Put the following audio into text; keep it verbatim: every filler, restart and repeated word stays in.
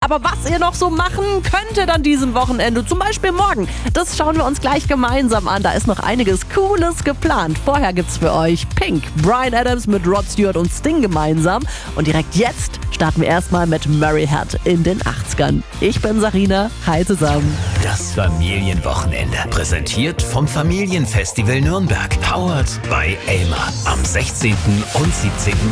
Aber was ihr noch so machen könntet an diesem Wochenende, zum Beispiel morgen, das schauen wir uns gleich gemeinsam an. Da ist noch einiges Cooles geplant. Vorher gibt's für euch Pink, Bryan Adams mit Rod Stewart und Sting gemeinsam. Und direkt jetzt starten wir erstmal mit Murray Head in den achtzigern. Ich bin Sarina, hi zusammen. Das Familienwochenende, präsentiert vom Familienfestival Nürnberg. Powered by Elmar. Am sechzehnten und siebzehnten